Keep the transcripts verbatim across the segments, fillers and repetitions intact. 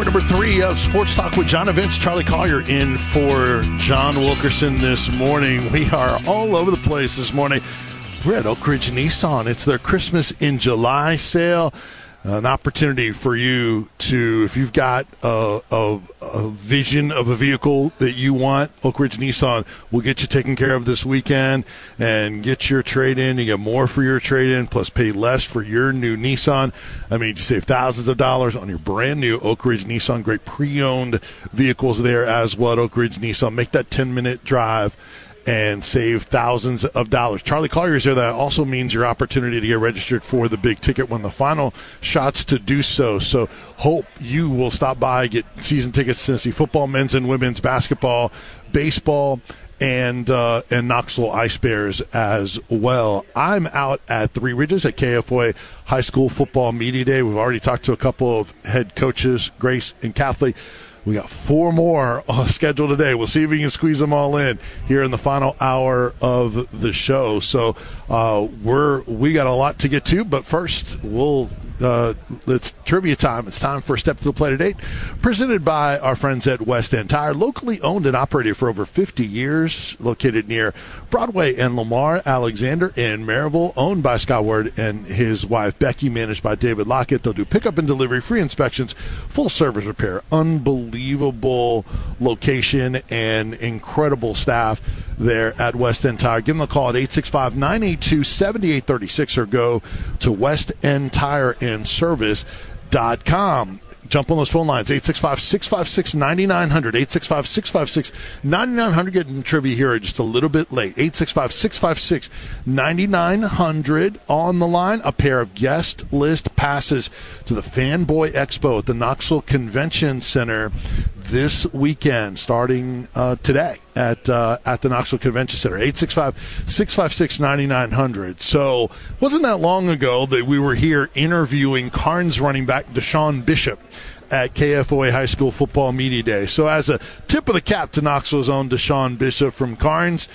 number three of Sports Talk with John and Vince. Charlie Collier in for John Wilkerson this morning. We are all over the place this morning. We're at Oak Ridge Nissan. It's their Christmas in July sale. An opportunity for you to, if you've got a, a, a vision of a vehicle that you want, Oak Ridge Nissan will get you taken care of this weekend and get your trade-in. You get more for your trade-in, plus pay less for your new Nissan. I mean, you save thousands of dollars on your brand-new Oak Ridge Nissan. Great pre-owned vehicles there as well at Oak Ridge Nissan. Make that ten-minute drive and save thousands of dollars. Charlie Collier is there. That also means your opportunity to get registered for the big ticket when the final shots to do so. So hope you will stop by, get season tickets to Tennessee football, men's and women's basketball, baseball, and uh, and Knoxville Ice Bears as well. I'm out at Three Ridges at K F O A High School Football Media Day. We've already talked to a couple of head coaches, Grace and Kathleen. We got four more uh, scheduled today. We'll see if we can squeeze them all in here in the final hour of the show. So uh, we're we got a lot to get to, but first we'll uh, it's trivia time. It's time for Step to the Plate at eight, presented by our friends at West End Tire, locally owned and operated for over fifty years, located near Broadway and Lamar Alexander in Maryville, owned by Scott Ward and his wife Becky, managed by David Lockett. They'll do pickup and delivery, free inspections, full service repair. Unbelievable location and incredible staff there at West End Tire. Give them a call at eight six five, nine eight two, seven eight three six or go to west end tire and service dot com. Jump on those phone lines, eight six five, six five six, nine nine zero zero, eight six five, six five six, nine nine zero zero. Getting trivia here just a little bit late. eight six five, six five six, nine nine zero zero. On the line, a pair of guest list passes to the Fanboy Expo at the Knoxville Convention Center this weekend, starting uh, today at uh, at the Knoxville Convention Center. eight six five, six five six, nine nine zero zero. So wasn't that long ago that we were here interviewing Carnes running back Deshaun Bishop at K F O A High School Football Media Day. So as a tip of the cap to Knoxville's own Deshaun Bishop from Carnes,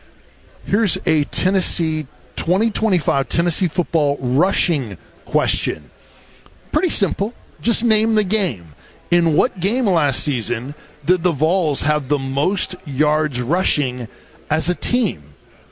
here's a Tennessee twenty twenty-five Tennessee football rushing question. Pretty simple. Just name the game. In what game last season did the Vols have the most yards rushing as a team?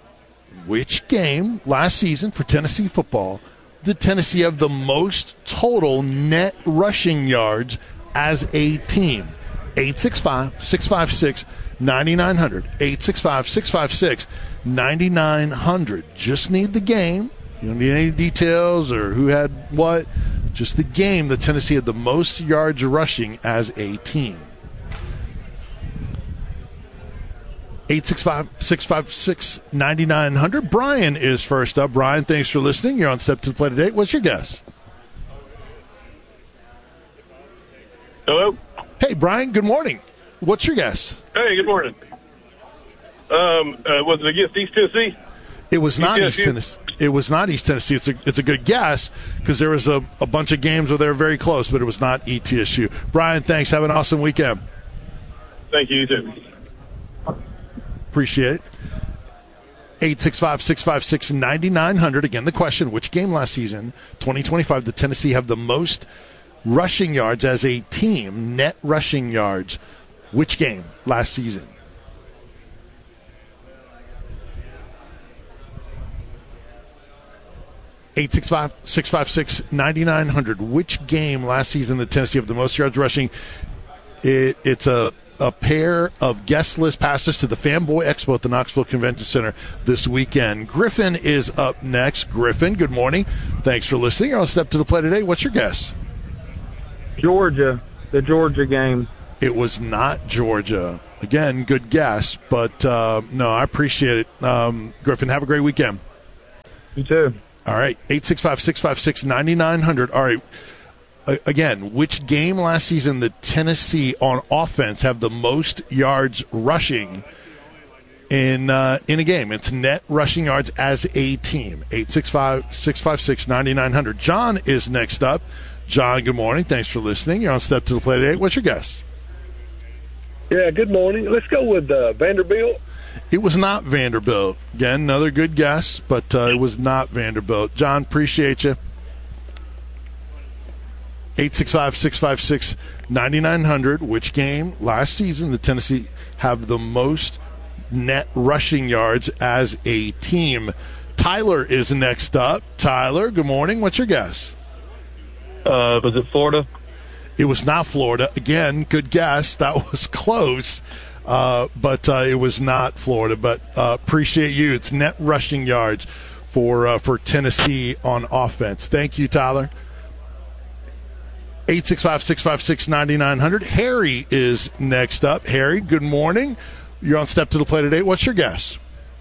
Which game last season for Tennessee football did Tennessee have the most total net rushing yards as a team? eight six five, six five six, nine nine zero zero. eight six five, six five six, nine nine zero zero. Just need the game. You don't need any details or who had what. Just the game that Tennessee had the most yards rushing as a team. eight six five, six five six, nine nine zero zero. Brian is first up. Brian, thanks for listening. You're on Step to the Plate today. What's your guess? Hello? Hey, Brian, good morning. What's your guess? Hey, good morning. Um, uh, was it against East Tennessee? It was not E T S U? East Tennessee. It was not East Tennessee. It's a it's a good guess because there was a, a bunch of games where they were very close, but it was not E T S U. Brian, thanks. Have an awesome weekend. Thank you, you too. Appreciate it. eight six five, six five six, nine nine zero zero. Again, the question, which game last season, twenty twenty-five, did Tennessee have the most rushing yards as a team, net rushing yards? Which game last season? eight six five, six five six, nine nine zero zero. Which game last season did Tennessee have the most yards rushing? It, it's a, a pair of guest list passes to the Fanboy Expo at the Knoxville Convention Center this weekend. Griffin is up next. Griffin, good morning. Thanks for listening. You're on Step to the Plate today. What's your guess? Georgia, the Georgia game. It was not Georgia. Again, good guess, but uh, no, I appreciate it. Um, Griffin, have a great weekend. You too. All right, eight six five, six five six, nine nine zero zero. All right, uh, again, which game last season did Tennessee on offense have the most yards rushing in uh, in a game? It's net rushing yards as a team. eight six five, six five six, nine nine zero zero. John is next up. John, good morning. Thanks for listening. You're on Step to the Plate today. What's your guess? Yeah, good morning. Let's go with uh, Vanderbilt. It was not Vanderbilt. Again, another good guess, but uh, it was not Vanderbilt. John, appreciate you. eight six five, six five six, nine nine zero zero. Which game last season did Tennessee have the most net rushing yards as a team? Tyler is next up. Tyler, good morning. What's your guess? Uh, was it Florida? It was not Florida. Again, good guess. That was close, uh, but uh, it was not Florida. But uh, appreciate you. It's net rushing yards for uh, for Tennessee on offense. Thank you, Tyler. eight six five, six five six, nine nine zero zero. Harry is next up. Harry, good morning. You're on Step to the Plate today. What's your guess?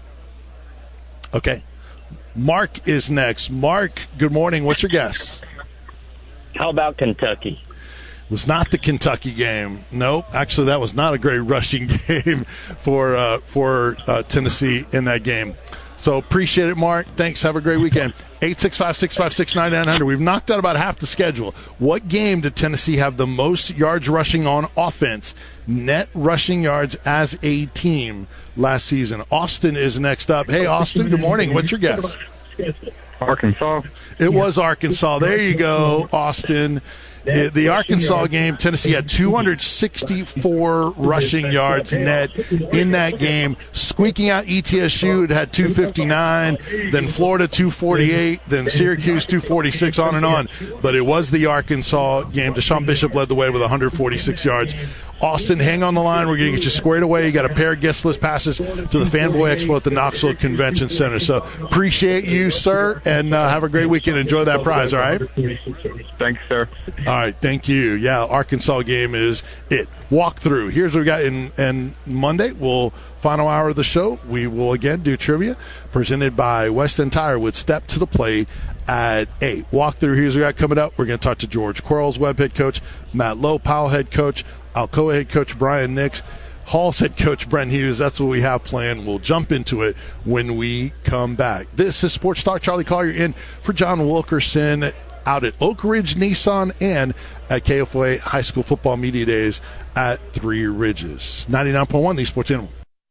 Okay. Mark is next. Mark, good morning. What's your guess? How about Kentucky? It was not the Kentucky game. No, actually, that was not a great rushing game for uh, for uh, Tennessee in that game. So appreciate it, Mark. Thanks. Have a great weekend. eight six five, six five six, nine nine zero zero. We've knocked out about half the schedule. What game did Tennessee have the most yards rushing on offense, net rushing yards as a team last season? Austin is next up. Hey, Austin, good morning. What's your guess? Arkansas. It was Arkansas. There you go, Austin. The, the Arkansas game, Tennessee had two hundred sixty-four rushing yards net in that game, squeaking out E T S U. It had two fifty-nine, then Florida two forty-eight, then Syracuse two forty-six, on and on. But it was the Arkansas game. Deshaun Bishop led the way with one hundred forty-six yards. Austin, hang on the line. We're going to get you squared away. You got a pair of guest list passes to the Fanboy Expo at the Knoxville Convention Center. So appreciate you, sir, and uh, have a great weekend. Enjoy that prize, all right? Thanks, sir. All right, thank you. Yeah, Arkansas game is it. Walk through. Here's what we got. In, and Monday, we'll final hour of the show. We will again do trivia presented by West End Tire with Step to the Plate at eight. Walk through. Here's what we got coming up. We're going to talk to George Quarles, Webb head coach, Matt Lowe, Powell head coach, Alcoa head coach Brian Nix, Hall's head coach Brent Hughes. That's what we have planned. We'll jump into it when we come back. This is Sports Talk. Charlie Collier in for John Wilkerson out at Oak Ridge Nissan and at K F A High School Football Media Days at Three Ridges. ninety-nine point one, the Sports Animal.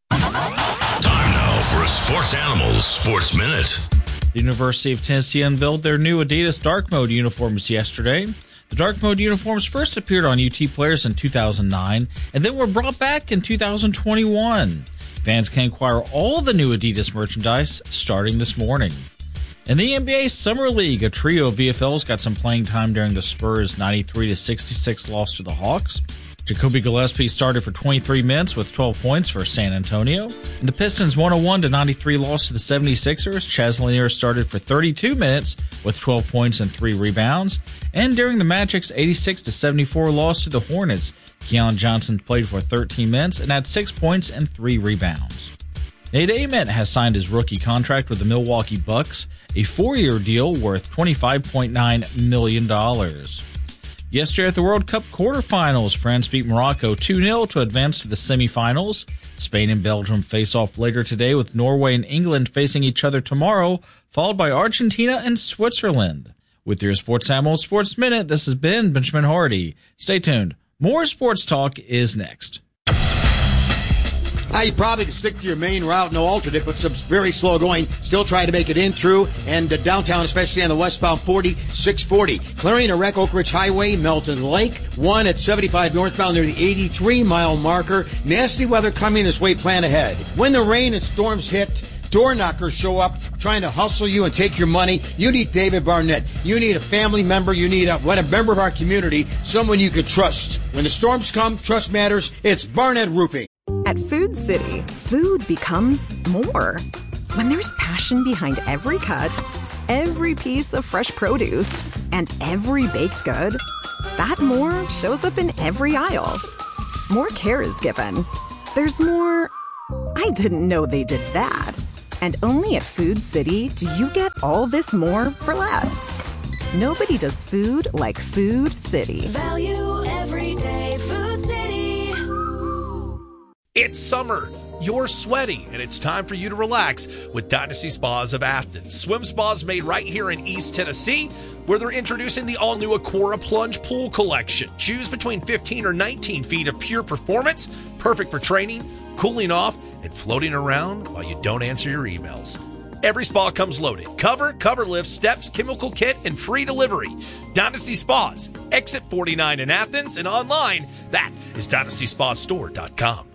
Time now for a Sports Animals Sports Minute. The University of Tennessee unveiled their new Adidas Dark Mode uniforms yesterday. The Dark Mode uniforms first appeared on U T players in two thousand nine and then were brought back in two thousand twenty-one. Fans can acquire all the new Adidas merchandise starting this morning. In the N B A Summer League, a trio of V F Ls got some playing time during the Spurs' ninety-three to sixty-six loss to the Hawks. Jacoby Gillespie started for twenty-three minutes with twelve points for San Antonio. In the Pistons' one oh one to ninety-three loss to the seventy-sixers, Chaz Lanier started for thirty-two minutes with twelve points and three rebounds. And during the Magic's eighty-six to seventy-four loss to the Hornets, Keon Johnson played for thirteen minutes and had six points and three rebounds. Nate Ament has signed his rookie contract with the Milwaukee Bucks, a four-year deal worth twenty-five point nine million dollars. Yesterday at the World Cup quarterfinals, France beat Morocco two nil to advance to the semifinals. Spain and Belgium face off later today, with Norway and England facing each other tomorrow, followed by Argentina and Switzerland. With your Sports Animal Sports Minute, this has been Benjamin Hardy. Stay tuned. More sports talk is next. Now, you probably could stick to your main route, no alternate, but some very slow going. Still trying to make it in through and uh, downtown, especially on the westbound forty, six forty. Clearing a wreck, Oak Ridge Highway, Melton Lake. One at seventy-five northbound near the eighty-three mile marker. Nasty weather coming this way, plan ahead. When the rain and storms hit, door knockers show up trying to hustle you and take your money. You need David Barnett. You need a family member. You need a, what, a member of our community, someone you could trust. When the storms come, trust matters. It's Barnett Roofing. At Food City, food becomes more. When there's passion behind every cut, every piece of fresh produce, and every baked good, that more shows up in every aisle. More care is given. There's more, I didn't know they did that. And only at Food City do you get all this more for less. Nobody does food like Food City. Value every day, Food City. It's summer. You're sweaty, and it's time for you to relax with Dynasty Spas of Athens. Swim spas made right here in East Tennessee, where they're introducing the all-new Aquara Plunge Pool Collection. Choose between fifteen or nineteen feet of pure performance, perfect for training, cooling off, and floating around while you don't answer your emails. Every spa comes loaded. Cover, cover lift, steps, chemical kit, and free delivery. Dynasty Spas, exit forty-nine in Athens, and online, that is dynasty spa store dot com.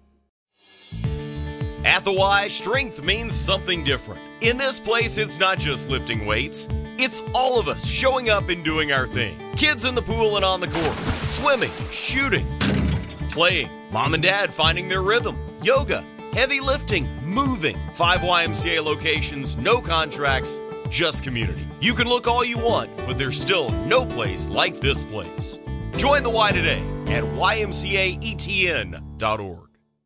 At the Y, strength means something different. In this place, it's not just lifting weights. It's all of us showing up and doing our thing. Kids in the pool and on the court. Swimming, shooting, playing. Mom and dad finding their rhythm. Yoga, heavy lifting, moving. Five Y M C A locations, no contracts, just community. You can look all you want, but there's still no place like this place. Join the Y today at Y M C A E T N dot org.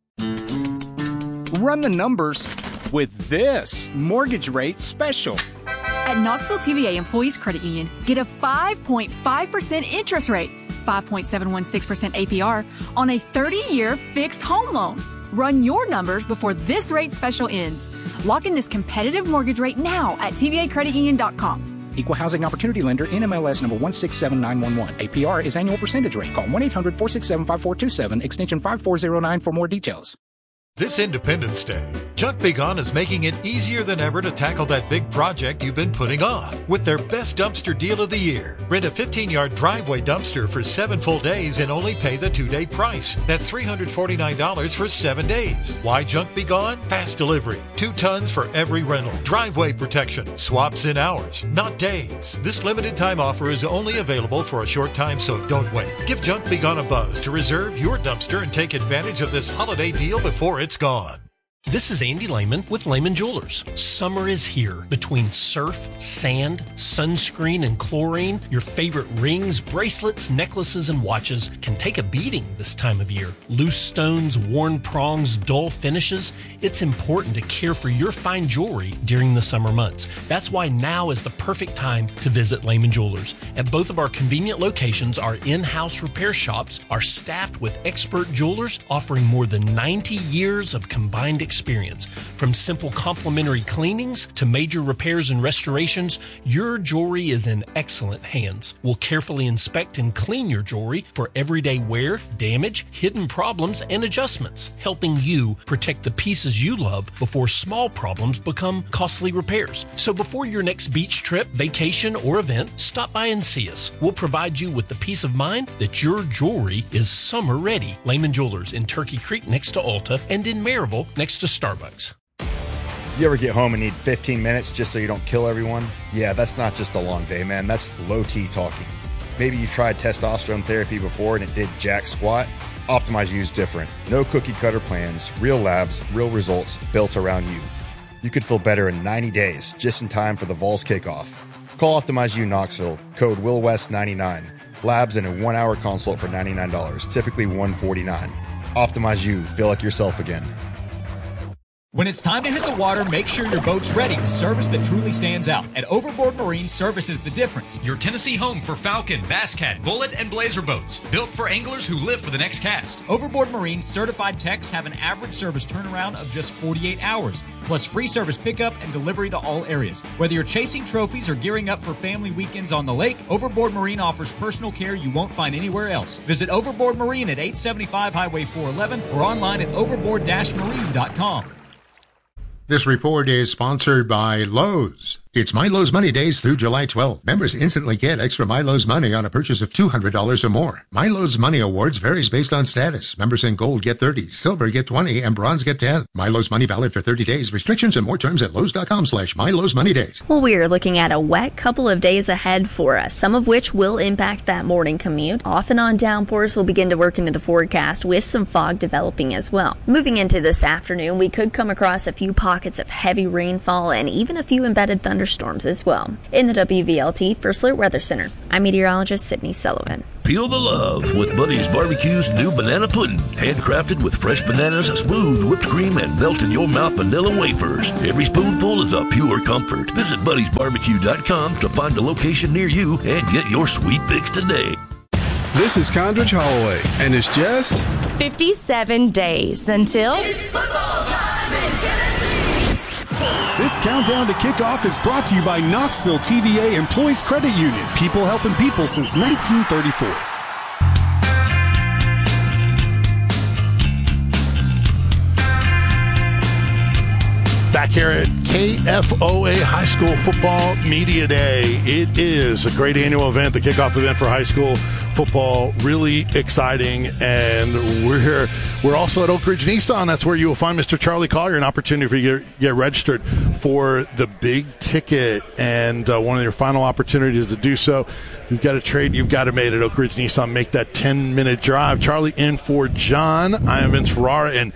Run the numbers with this mortgage rate special. At Knoxville T V A Employees Credit Union, get a five point five percent interest rate, five point seven one six percent A P R on a thirty-year fixed home loan. Run your numbers before this rate special ends. Lock in this competitive mortgage rate now at T V A credit union dot com. Equal Housing Opportunity Lender, N M L S number one six seven nine one one. A P R is annual percentage rate. Call one eight hundred four six seven five four two seven, extension five four zero nine for more details. This Independence Day, Junk Be Gone is making it easier than ever to tackle that big project you've been putting off with their best dumpster deal of the year. Rent a fifteen-yard driveway dumpster for seven full days and only pay the two-day price. That's three hundred forty-nine dollars for seven days. Why Junk Be Gone? Fast delivery. Two tons for every rental. Driveway protection. Swaps in hours, not days. This limited time offer is only available for a short time, so don't wait. Give Junk Be Gone a buzz to reserve your dumpster and take advantage of this holiday deal before it's gone. This is Andy Lehman with Lehman Jewelers. Summer is here. Between surf, sand, sunscreen, and chlorine, your favorite rings, bracelets, necklaces, and watches can take a beating this time of year. Loose stones, worn prongs, dull finishes. It's important to care for your fine jewelry during the summer months. That's why now is the perfect time to visit Lehman Jewelers. At both of our convenient locations, our in-house repair shops are staffed with expert jewelers offering more than ninety years of combined experience. Experience. From simple complimentary cleanings to major repairs and restorations, your jewelry is in excellent hands. We'll carefully inspect and clean your jewelry for everyday wear, damage, hidden problems, and adjustments, helping you protect the pieces you love before small problems become costly repairs. So before your next beach trip, vacation, or event, stop by and see us. We'll provide you with the peace of mind that your jewelry is summer ready. Lehman Jewelers in Turkey Creek next to Alta and in Maryville next to Starbucks. You ever get home and need fifteen minutes just so you don't kill everyone? Yeah, that's not just a long day, man. That's low T talking. Maybe you've tried testosterone therapy before and it did jack squat. Optimize U's different. No cookie cutter plans, real labs, real results built around you. You could feel better in ninety days, just in time for the Vols kickoff. Call Optimize U Knoxville, code Will West ninety-nine. Labs and a one-hour consult for ninety-nine dollars, typically one hundred forty-nine dollars. Optimize U, feel like yourself again. When it's time to hit the water, make sure your boat's ready with service that truly stands out. At Overboard Marine, service is the difference. Your Tennessee home for Falcon, Bass Cat, Bullet, and Blazer boats. Built for anglers who live for the next cast. Overboard Marine's certified techs have an average service turnaround of just forty-eight hours, plus free service pickup and delivery to all areas. Whether you're chasing trophies or gearing up for family weekends on the lake, Overboard Marine offers personal care you won't find anywhere else. Visit Overboard Marine at eight seventy-five Highway four eleven or online at overboard dash marine dot com. This report is sponsored by Lowe's. It's MyLowe's Money Days through July twelfth. Members instantly get extra MyLowe's money on a purchase of two hundred dollars or more. MyLowe's Money Awards varies based on status. Members in gold get thirty, silver get twenty, and bronze get ten. MyLowe's Money valid for thirty days. Restrictions and more terms at Lowe's.com slash MyLowe's Money Days. Well, we are looking at a wet couple of days ahead for us, some of which will impact that morning commute. Off and on downpours will begin to work into the forecast with some fog developing as well. Moving into this afternoon, we could come across a few pockets of heavy rainfall and even a few embedded thunderstorms as well. In the W V L T First Alert Weather Center, I'm meteorologist Sydney Sullivan. Feel the love with Buddy's Barbecue's new banana pudding. Handcrafted with fresh bananas, smooth whipped cream, and melt-in-your-mouth vanilla wafers. Every spoonful is a pure comfort. Visit Buddy's Barbecue dot com to find a location near you and get your sweet fix today. This is Condridge Holloway, and it's just fifty-seven days until it's football time in Tennessee. This countdown to kickoff is brought to you by Knoxville T V A Employees Credit Union. People helping people since nineteen thirty-four. Back here at K F O A High School Football Media Day. It is a great annual event, the kickoff event for high school football. Really exciting. And we're here. We're also at Oak Ridge Nissan. That's where you will find Mister Charlie Collier, an opportunity for you to get, get registered for the big ticket. And uh, one of your final opportunities to do so. You've got to trade. You've got to make it at Oak Ridge Nissan. Make that ten-minute drive. Charlie in for John. I am Vince Ferrara, and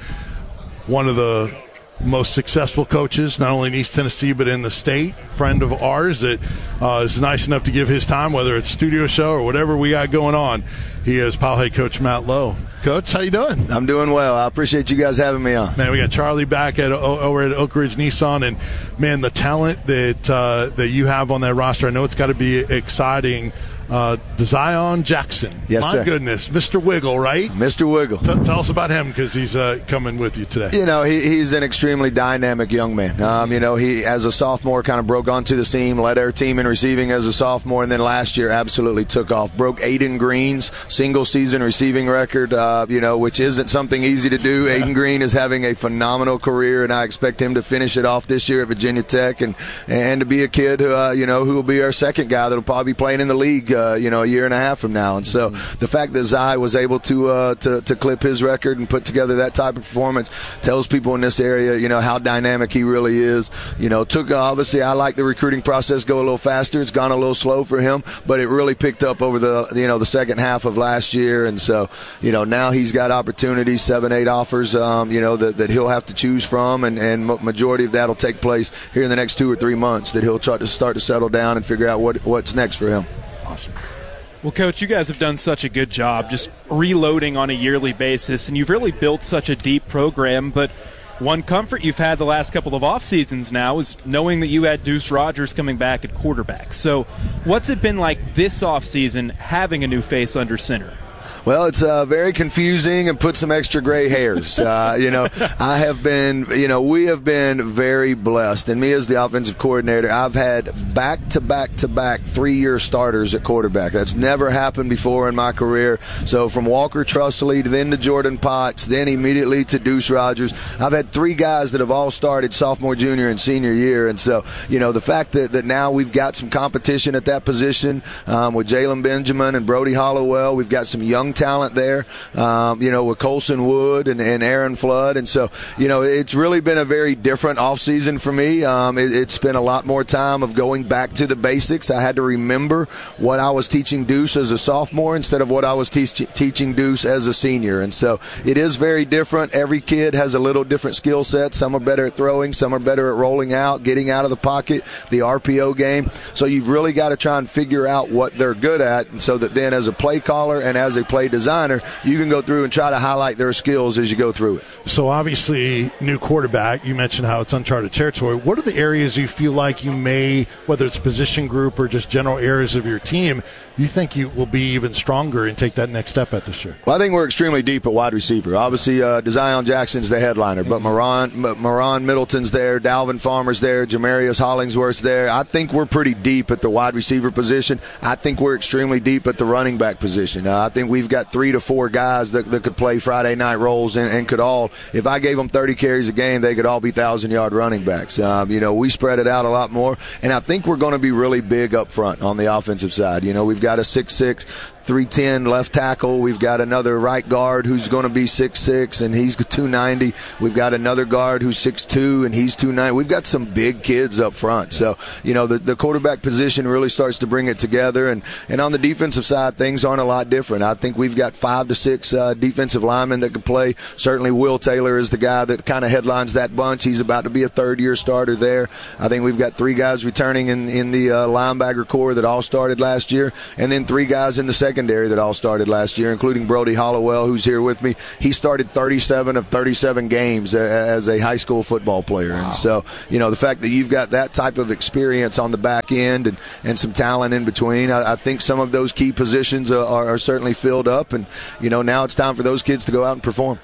one of the most successful coaches, not only in East Tennessee but in the state, friend of ours that uh, is nice enough to give his time, whether it's studio show or whatever we got going on. He is Powell head coach Matt Lowe. Coach, how you doing? I'm doing well. I appreciate you guys having me on. Man, we got Charlie back at over at Oak Ridge Nissan, and man, the talent that uh, that you have on that roster, I know it's got to be exciting. Uh, Zion Jackson. Yes, My sir. goodness. Mister Wiggle, right? Mister Wiggle. T- tell us about him, because he's uh, coming with you today. You know, he, he's an extremely dynamic young man. Um, you know, he, as a sophomore, kind of broke onto the scene, led our team in receiving as a sophomore, and then last year absolutely took off. Broke Aiden Green's single-season receiving record, uh, you know, which isn't something easy to do. Yeah. Aiden Green is having a phenomenal career, and I expect him to finish it off this year at Virginia Tech, and, and to be a kid, who, uh, you know, who will be our second guy that will probably be playing in the league, uh, you know, a year and a half from now. And so mm-hmm. the fact that Zai was able to, uh, to to clip his record and put together that type of performance tells people in this area, you know, how dynamic he really is. You know, took uh, obviously I like the recruiting process go a little faster. It's gone a little slow for him, but it really picked up over the you know the second half of last year. And so you know now he's got opportunities, seven, eight offers, um, you know that, that he'll have to choose from, and and majority of that will take place here in the next two or three months. That he'll try to start to settle down and figure out what what's next for him. Awesome. Well, Coach, you guys have done such a good job just reloading on a yearly basis, and you've really built such a deep program. But one comfort you've had the last couple of off seasons now is knowing that you had Deuce Rogers coming back at quarterback. So what's it been like this off season having a new face under center? Well, it's uh, very confusing and put some extra gray hairs. Uh, you know, I have been, you know, we have been very blessed. And me as the offensive coordinator, I've had back-to-back-to-back three-year starters at quarterback. That's never happened before in my career. So from Walker Trustley, then to Jordan Potts, then immediately to Deuce Rogers. I've had three guys that have all started sophomore, junior, and senior year. And so, you know, the fact that, that now we've got some competition at that position um, with Jalen Benjamin and Brody Hollowell. We've got some young talent there, um, you know, with Colson Wood and, and Aaron Flood. And so, you know, it's really been a very different offseason for me. Um, it, it's been a lot more time of going back to the basics. I had to remember what I was teaching Deuce as a sophomore instead of what I was te- teaching Deuce as a senior. And so it is very different. Every kid has a little different skill set. Some are better at throwing. Some are better at rolling out, getting out of the pocket, the R P O game. So you've really got to try and figure out what they're good at, and so that then as a play caller and as a play designer, you can go through and try to highlight their skills as you go through it. So obviously, new quarterback, you mentioned how it's uncharted territory. What are the areas you feel like you may, whether it's position group or just general areas of your team, you think you will be even stronger and take that next step at this year? Well, I think we're extremely deep at wide receiver. Obviously, uh, Zion Jackson's the headliner, but Moran, Moran Middleton's there, Dalvin Farmer's there, Jamarius Hollingsworth's there. I think we're pretty deep at the wide receiver position. I think we're extremely deep at the running back position. Uh, I think we've got three to four guys that, that could play Friday night roles and, and could all, if I gave them thirty carries a game, they could all be thousand-yard running backs. Um, you know, we spread it out a lot more, and I think we're going to be really big up front on the offensive side. You know, we've got a six six, three ten left tackle. We've got another right guard who's going to be six six, and he's two ninety. We've got another guard who's six two, and he's two ninety. We've got some big kids up front. So, you know, the, the quarterback position really starts to bring it together. And, and on the defensive side, things aren't a lot different. I think we've got five to six uh, defensive linemen that can play. Certainly Will Taylor is the guy that kind of headlines that bunch. He's about to be a third-year starter there. I think we've got three guys returning in, in the uh, linebacker core that all started last year, and then three guys in the second secondary that all started last year, including Brody Hollowell, who's here with me. He started thirty-seven of thirty-seven games as a high school football player. Wow. And so, you know, the fact that you've got that type of experience on the back end and, and some talent in between, I, I think some of those key positions are, are certainly filled up. And, you know, now it's time for those kids to go out and perform.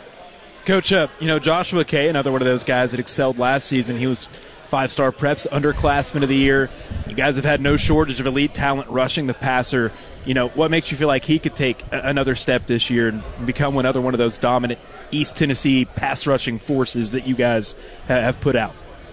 Coach, uh, you know, Joshua Kay, another one of those guys that excelled last season. He was five-star Preps underclassman of the year. You guys have had no shortage of elite talent rushing the passer. You know, what makes you feel like he could take another step this year and become another one of those dominant East Tennessee pass-rushing forces that you guys have put out?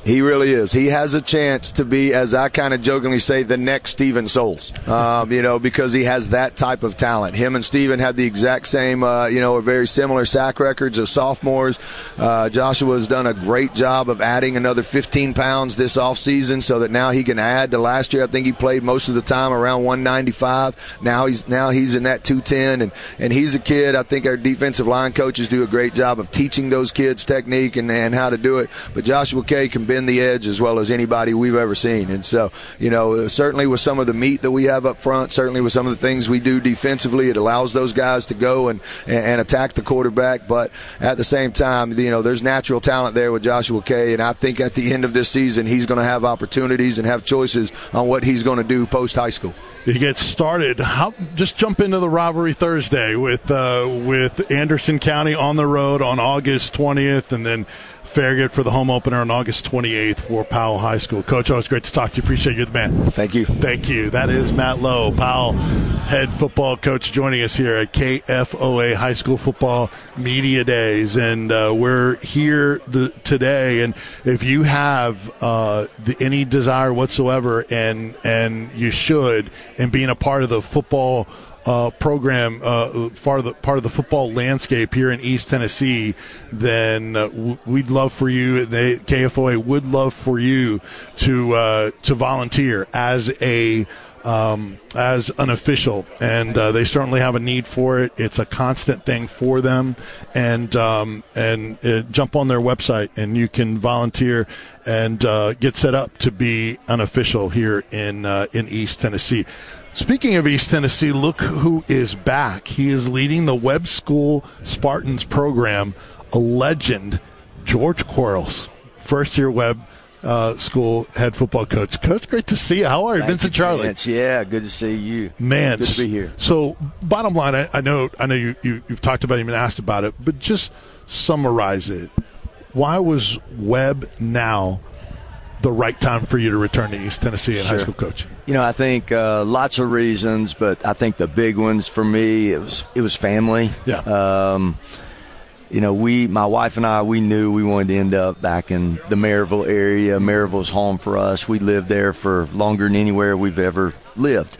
He really is. He has a chance to be, as I kind of jokingly say, the next Steven Souls, um, you know, because he has that type of talent. Him and Steven have the exact same, uh, you know, very similar sack records as sophomores. Uh, Joshua has done a great job of adding another fifteen pounds this offseason so that now he can add to last year. I think he played most of the time around one ninety-five. Now he's now he's in that two ten, and, and he's a kid. I think our defensive line coaches do a great job of teaching those kids technique and, and how to do it. But Joshua K can bend the edge as well as anybody we've ever seen. And so, you know, certainly with some of the meat that we have up front, certainly with some of the things we do defensively, it allows those guys to go and, and attack the quarterback. But at the same time, you know, there's natural talent there with Joshua K. And I think at the end of this season, he's going to have opportunities and have choices on what he's going to do post-high school. You get started. How, just jump into the rivalry Thursday with uh, with Anderson County on the road on August twentieth, and then Farragut for the home opener on August twenty-eighth for Powell High School. Coach, always great to talk to you. Appreciate you, the man. Thank you. Thank you. That is Matt Lowe, Powell head football coach, joining us here at K F O A High School Football Media Days. And uh, we're here the, today. And if you have uh, the, any desire whatsoever, and and you should, in being a part of the football Uh, program, uh, part of the part of the football landscape here in East Tennessee, then uh, w- we'd love for you. They, K F O A would love for you to uh, to volunteer as a um, as an official, and uh, they certainly have a need for it. It's a constant thing for them, and um, and uh, jump on their website and you can volunteer and uh, get set up to be an official here in uh, in East Tennessee. Speaking of East Tennessee, look who is back. He is leading the Webb School Spartans program, a legend, George Quarles, first-year Webb uh, School head football coach. Coach, great to see you. How are you, Thank Vincent you, Charlie? Vince. Yeah, good to see you. Man, good to be here. So, bottom line, I, I know, I know you, you you've talked about him and asked about it, but just summarize it. Why was Webb now the right time for you to return to East Tennessee and Sure. high school coach? You know, I think uh, lots of reasons, but I think the big ones for me, it was it was family. Yeah. Um, you know, we, my wife and I, we knew we wanted to end up back in the Maryville area. Maryville's home for us. We lived there for longer than anywhere we've ever lived.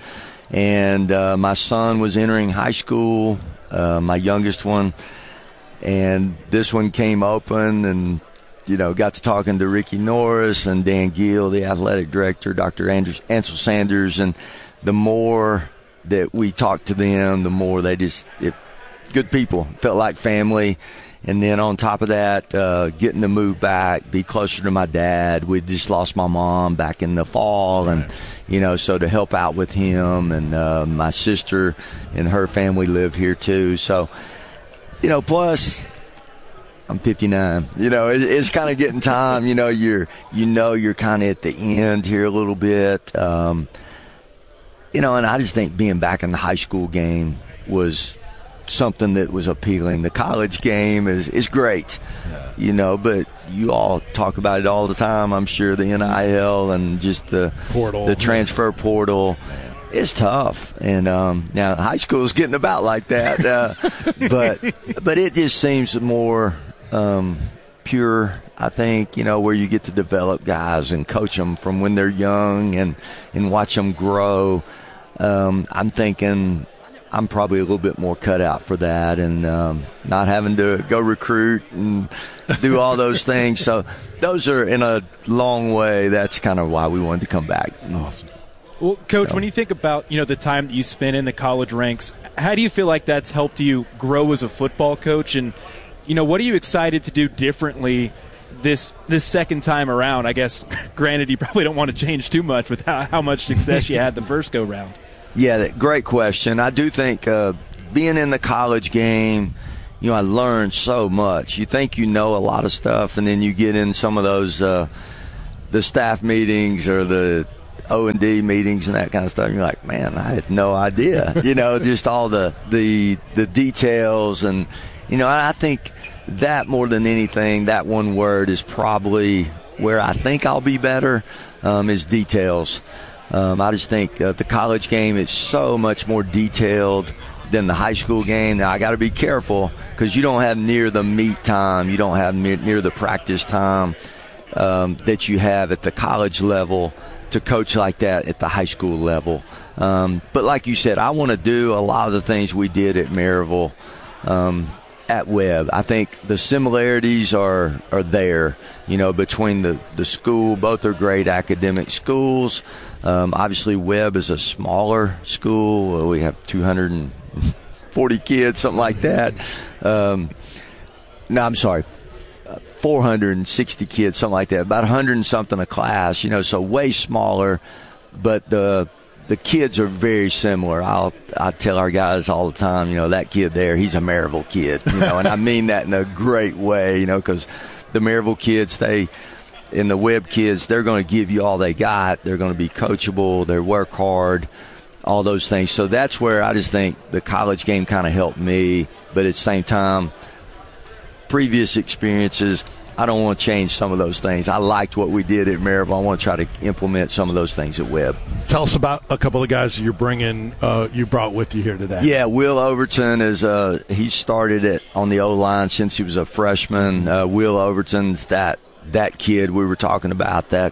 And uh, my son was entering high school, uh, my youngest one, and this one came open, and you know, got to talking to Ricky Norris and Dan Gill, the athletic director, Doctor Andrews, Ansel Sanders, and the more that we talked to them, the more they just it, good people, felt like family. And then on top of that, uh, getting to move back, be closer to my dad. We just lost my mom back in the fall, and you know, so to help out with him, and uh, my sister and her family live here too. So, you know, plus I'm fifty-nine. You know, it, it's kind of getting time. You know, you're you know you're kind of at the end here a little bit. Um, you know, and I just think being back in the high school game was something that was appealing. The college game is is great, yeah. you know, but you all talk about it all the time. I'm sure the N I L and just the portal, the transfer portal. It's tough, and um, now high school is getting about like that, uh, but but it just seems more um, pure. I think, you know, where you get to develop guys and coach them from when they're young and and watch them grow. Um, I'm thinking I'm probably a little bit more cut out for that, and um, not having to go recruit and do all those things. So those are, in a long way, that's kind of why we wanted to come back. Awesome. Well, Coach, when you think about, you know, the time that you spent in the college ranks, how do you feel like that's helped you grow as a football coach? And, you know, what are you excited to do differently this this second time around? I guess, granted, you probably don't want to change too much with how, how much success you had the first go-round. Yeah, great question. I do think uh, being in the college game, you know, I learned so much. You think you know a lot of stuff, and then you get in some of those uh, the staff meetings or the O and D meetings and that kind of stuff. You're like, man, I had no idea. You know, just all the, the the details. And, you know, I think that more than anything, that one word is probably where I think I'll be better, um, is details. Um, I just think uh, the college game is so much more detailed than the high school game. Now, I got to be careful because you don't have near the meet time. You don't have near, near the practice time. um, that you have at the college level to coach like that at the high school level. Um, but like you said, I want to do a lot of the things we did at Maryville um, at Webb. I think the similarities are are there, you know, between the, the school. Both are great academic schools. Um, obviously, Webb is a smaller school. We have two hundred forty kids, something like that. Um, no, I'm sorry. four hundred sixty kids, something like that, about one hundred and something a class, you know, so way smaller, but the the kids are very similar. I'll I tell our guys all the time, you know, that kid there, he's a Maryville kid, you know, and I mean that in a great way, you know, because the Maryville kids, they, and the Webb kids, they're going to give you all they got. They're going to be coachable. They work hard, all those things. So that's where I just think the college game kind of helped me, but at the same time, previous experiences, I don't want to change some of those things. I liked what we did at Maryville. I want to try to implement some of those things at Webb. Tell us about a couple of guys you're bringing, uh, you brought with you here today. Yeah, Will Overton is uh, he started it on the O-line since he was a freshman. Uh, Will Overton's that that kid we were talking about. That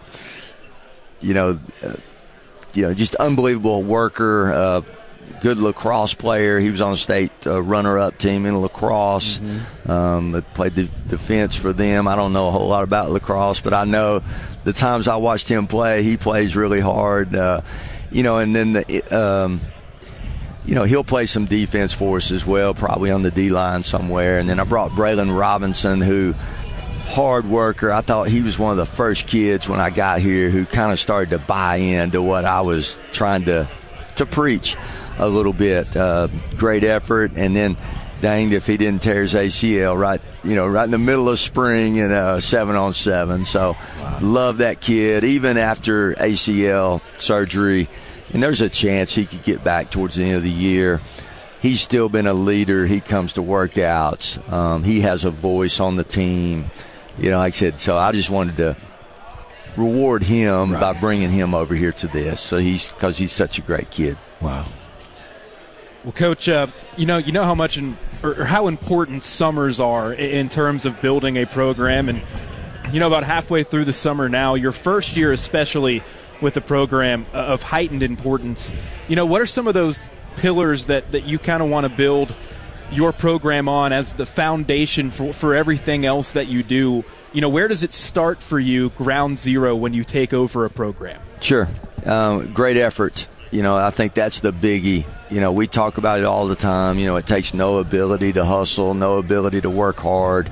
you know, uh, you know, just unbelievable worker. Uh, Good lacrosse player. He was on a state uh, runner-up team in lacrosse. Mm-hmm. Um, played the defense for them. I don't know a whole lot about lacrosse, but I know the times I watched him play, he plays really hard. Uh, you know, and then the, um, you know he'll play some defense for us as well, probably on the D line somewhere. And then I brought Braylon Robinson, who hard worker. I thought he was one of the first kids when I got here who kind of started to buy into what I was trying to to preach a little bit. Uh, great effort, and then danged if he didn't tear his A C L right, you know, right in the middle of spring in a seven on seven. So, wow. Love that kid. Even after A C L surgery, and there's a chance he could get back towards the end of the year. He's still been a leader. He comes to workouts. Um, he has a voice on the team. You know, like I said, so I just wanted to reward him right. by bringing him over here to this. So he's because he's such a great kid. Wow. Well, Coach, uh, you know you know how much in, or, or how important summers are in, in terms of building a program, and you know about halfway through the summer now, your first year especially with the program uh, of heightened importance. You know, what are some of those pillars that, that you kind of want to build your program on as the foundation for, for everything else that you do? You know, where does it start for you, ground zero, when you take over a program? Sure. Um, great effort. You know, I think that's the biggie. You know, we talk about it all the time. You know, it takes no ability to hustle, no ability to work hard.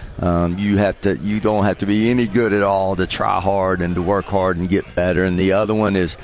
Um, you have to. You don't have to be any good at all to try hard and to work hard and get better. And the other one is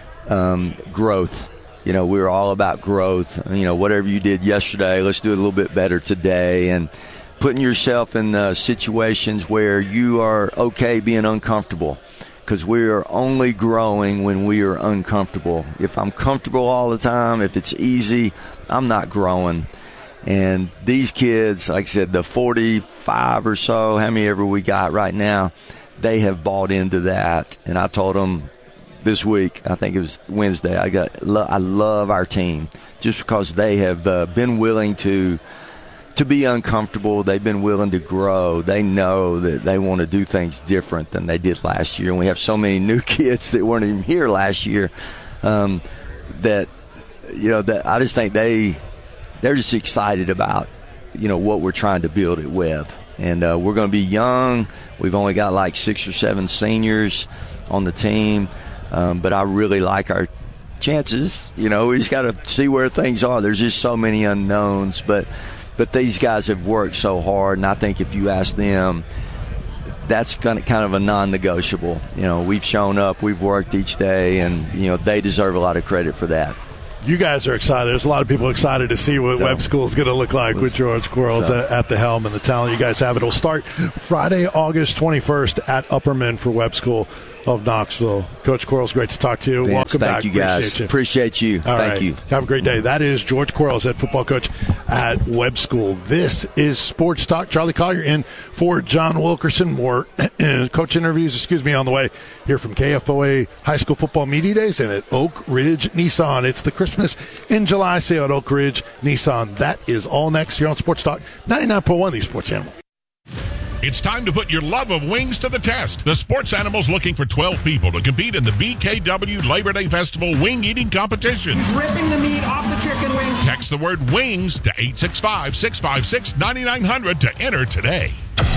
um, growth. You know, we're all about growth. You know, whatever you did yesterday, let's do it a little bit better today. And putting yourself in uh, situations where you are okay being uncomfortable. Because we are only growing when we are uncomfortable. If I'm comfortable all the time, if it's easy, I'm not growing. And these kids, like I said, the forty-five or so, how many ever we got right now, they have bought into that. And I told them this week, I think it was Wednesday, I got, I love our team just because they have uh, been willing to to be uncomfortable. They've been willing to grow. They know that they want to do things different than they did last year. And we have so many new kids that weren't even here last year um, that, you know, that I just think they, they're just excited about, you know, what we're trying to build at Webb. And uh, we're going to be young. We've only got like six or seven seniors on the team. Um, but I really like our chances. You know, we just got to see where things are. There's just so many unknowns. But, But these guys have worked so hard, and I think if you ask them, that's kind of, kind of a non-negotiable. You know, we've shown up, we've worked each day, and, you know, they deserve a lot of credit for that. You guys are excited. There's a lot of people excited to see what so, Webb School is going to look like with George Quarles so. at the helm and the talent you guys have. It'll start Friday, August twenty-first at Upperman for Webb School of Knoxville. Coach Quarles, great to talk to you. Vince, Welcome thank back. You guys. Appreciate you. Appreciate you. All thank right. you. Have a great day. That is George Quarles, head football coach at Webb School. This is Sports Talk. Charlie Collier in for John Wilkerson. More coach interviews, excuse me, on the way here from K F O A High School Football Media Days and at Oak Ridge Nissan. It's the Christmas in July sale at Oak Ridge Nissan. That is all next here on Sports Talk ninety-nine point one, the Sports Animal. It's time to put your love of wings to the test. The Sports Animal's looking for twelve people to compete in the B K W Labor Day Festival wing eating competition. He's ripping the meat off the chicken wing. Text the word wings to eight six five, six five six, nine nine zero zero to enter today.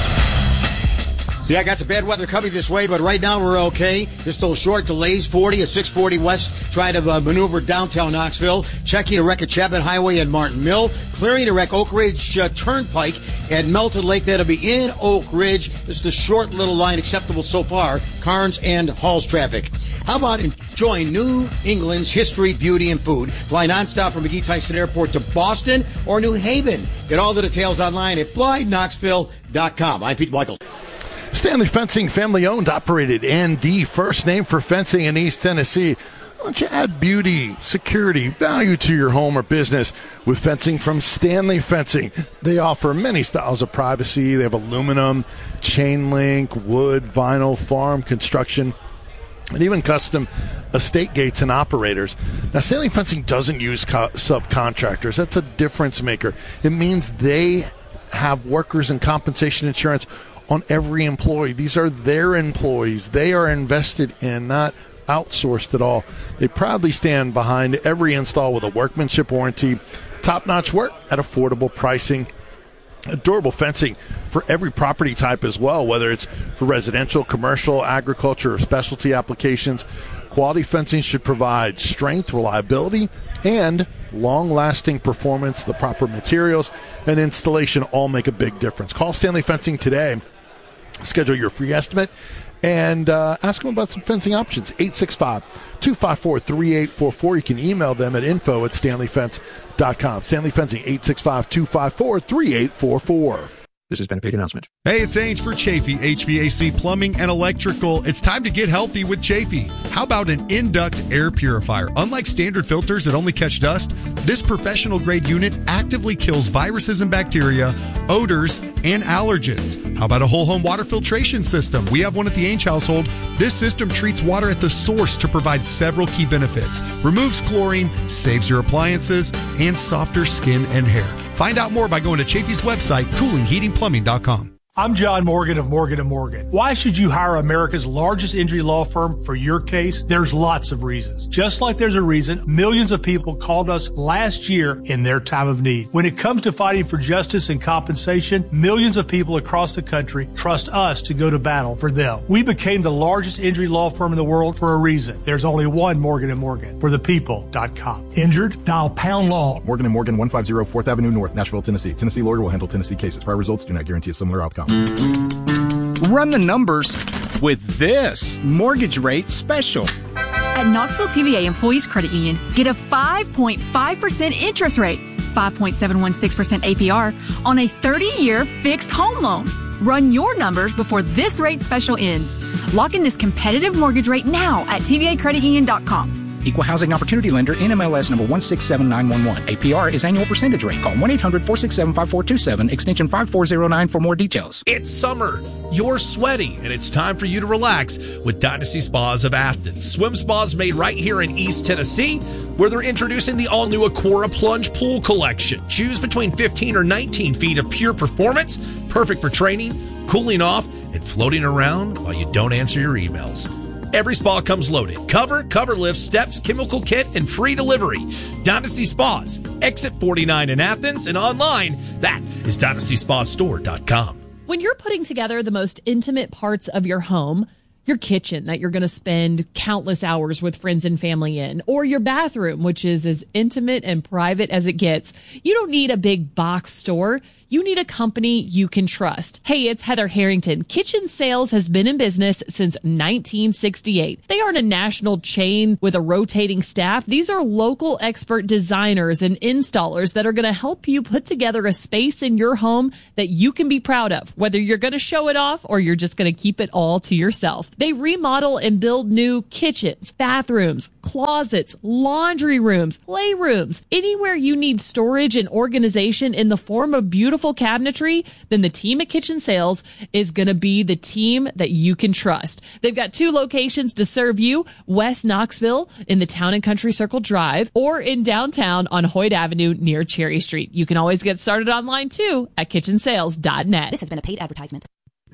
Yeah, I got some bad weather coming this way, but right now we're okay. Just those short delays, forty at six forty West, trying to uh, maneuver downtown Knoxville. Checking a wreck at Chapman Highway and Martin Mill. Clearing a wreck Oak Ridge uh, Turnpike at Melton Lake. That'll be in Oak Ridge. This is the short little line acceptable so far. Carnes and Halls traffic. How about enjoying New England's history, beauty, and food? Fly nonstop from McGee Tyson Airport to Boston or New Haven. Get all the details online at fly knoxville dot com. I'm Pete Michaels. Stanley Fencing, family-owned, operated, and the first name for fencing in East Tennessee. Why don't you add beauty, security, value to your home or business with fencing from Stanley Fencing? They offer many styles of privacy. They have aluminum, chain link, wood, vinyl, farm, construction, and even custom estate gates and operators. Now, Stanley Fencing doesn't use co- subcontractors. That's a difference maker. It means they have workers and compensation insurance on every employee. These are their employees. They are invested in, not outsourced at all. They proudly stand behind every install with a workmanship warranty, top-notch work at affordable pricing, durable fencing for every property type as well, whether it's for residential, commercial, agriculture, or specialty applications. Quality fencing should provide strength, reliability, and long-lasting performance. The proper materials and installation all make a big difference. Call Stanley Fencing today. Schedule your free estimate and uh, ask them about some fencing options. eight six five, two five four, three eight four four. You can email them at info at stanley fence dot com. Stanley Fencing, eight six five, two five four, three eight four four. This has been a paid announcement. Hey, it's Ainge for Chafee, H V A C Plumbing and Electrical. It's time to get healthy with Chafee. How about an in-duct air purifier? Unlike standard filters that only catch dust, this professional-grade unit actively kills viruses and bacteria, odors, and allergens. How about a whole-home water filtration system? We have one at the Ainge household. This system treats water at the source to provide several key benefits. Removes chlorine, saves your appliances, and softer skin and hair. Find out more by going to Chafee's website, cooling heating plumbing dot com. I'm John Morgan of Morgan and Morgan. Why should you hire America's largest injury law firm for your case? There's lots of reasons. Just like there's a reason millions of people called us last year in their time of need. When it comes to fighting for justice and compensation, millions of people across the country trust us to go to battle for them. We became the largest injury law firm in the world for a reason. There's only one Morgan and Morgan. For the people dot com. Injured? Dial pound law. Morgan and Morgan, one fifty fourth Avenue North, Nashville, Tennessee. Tennessee lawyer will handle Tennessee cases. Prior results do not guarantee a similar outcome. Run the numbers with this mortgage rate special. At Knoxville T V A Employees Credit Union, get a five point five percent interest rate, five point seven one six percent A P R on a thirty-year fixed home loan. Run your numbers before this rate special ends. Lock in this competitive mortgage rate now at T V A credit union dot com. Equal Housing Opportunity Lender, N M L S number one six seven nine one one. A P R is annual percentage rate. Call one eight hundred four six seven five four two seven, extension five four zero nine for more details. It's summer. You're sweaty, and it's time for you to relax with Dynasty Spas of Athens. Swim spas made right here in East Tennessee, where they're introducing the all-new Aquara Plunge Pool Collection. Choose between fifteen or nineteen feet of pure performance, perfect for training, cooling off, and floating around while you don't answer your emails. Every spa comes loaded. Cover, cover lift, steps, chemical kit, and free delivery. Dynasty Spas, exit forty-nine in Athens, and online, that is dynasty spa store dot com. When you're putting together the most intimate parts of your home, your kitchen that you're going to spend countless hours with friends and family in, or your bathroom, which is as intimate and private as it gets, you don't need a big box store. You need a company you can trust. Hey, it's Heather Harrington. Kitchen Sales has been in business since nineteen sixty-eight. They aren't a national chain with a rotating staff. These are local expert designers and installers that are going to help you put together a space in your home that you can be proud of, whether you're going to show it off or you're just going to keep it all to yourself. They remodel and build new kitchens, bathrooms, closets, laundry rooms, playrooms. Anywhere you need storage and organization in the form of beautiful cabinetry, then the team at Kitchen Sales is going to be the team that you can trust. They've got two locations to serve you, West Knoxville in the Town and Country Circle Drive, or in downtown on Hoyt Avenue near Cherry Street. You can always get started online too at kitchen sales dot net. This has been a paid advertisement.